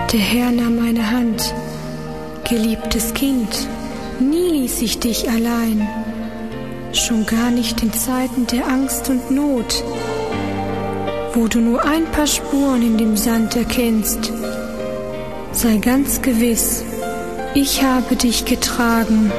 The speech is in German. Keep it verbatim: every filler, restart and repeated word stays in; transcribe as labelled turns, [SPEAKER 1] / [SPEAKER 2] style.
[SPEAKER 1] Der Herr nahm meine Hand, geliebtes Kind, nie ließ ich dich allein, schon gar nicht in Zeiten der Angst und Not, wo du nur ein paar Spuren in dem Sand erkennst. Sei ganz gewiss, ich habe dich getragen.